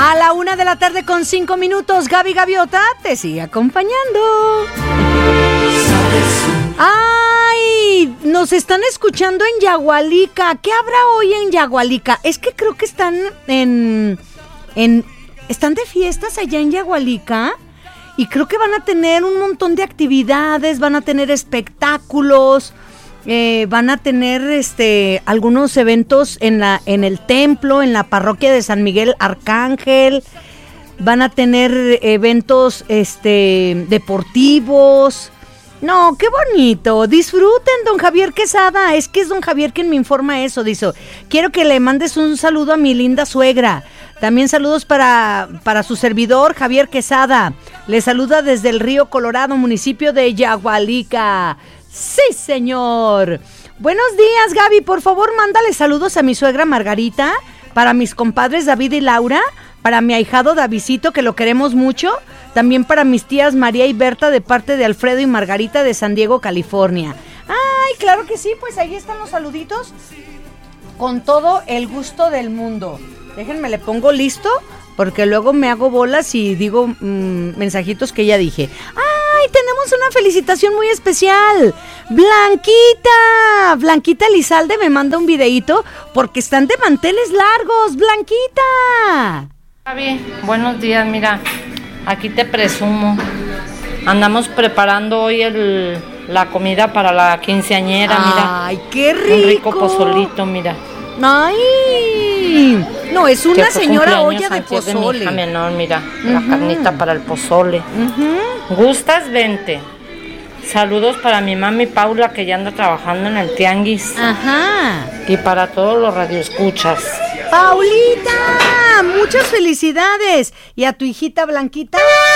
A la 1:05 Gaby Gaviota te sigue acompañando. ¡Ay! Nos están escuchando en Yagualica. ¿Qué habrá hoy en Yagualica? Es que creo que están están de fiestas allá en Yagualica. Y creo que van a tener un montón de actividades, van a tener espectáculos, van a tener algunos eventos en el templo, en la parroquia de San Miguel Arcángel. Van a tener eventos deportivos. No, qué bonito. Disfruten, don Javier Quesada. Es que es don Javier quien me informa eso. Dice, quiero que le mandes un saludo a mi linda suegra. También saludos para su servidor, Javier Quesada. Le saluda desde el Río Colorado, municipio de Yagualica. ¡Sí, señor! Buenos días, Gaby. Por favor, mándale saludos a mi suegra Margarita, para mis compadres David y Laura, para mi ahijado Davidcito, que lo queremos mucho, también para mis tías María y Berta, de parte de Alfredo y Margarita de San Diego, California. ¡Ay, claro que sí! Pues ahí están los saluditos, con todo el gusto del mundo. Déjenme, le pongo listo, porque luego me hago bolas y digo mensajitos que ya dije. ¡Ay, tenemos una felicitación muy especial! Blanquita Elizalde me manda un videíto porque están de manteles largos. ¡Blanquita! Javi, buenos días, mira, aquí te presumo. Andamos preparando hoy la comida para la quinceañera, mira. ¡Ay, qué rico! Un rico pozolito, mira. ¡Ay! No, es una señora olla de pozole. De mi hija menor, mira, la carnita para el pozole. ¿Gustas? Vente. Saludos para mi mami Paula, que ya anda trabajando en el tianguis. Ajá. Y para todos los radioescuchas. ¡Paulita! ¡Muchas felicidades! ¿Y a tu hijita Blanquita?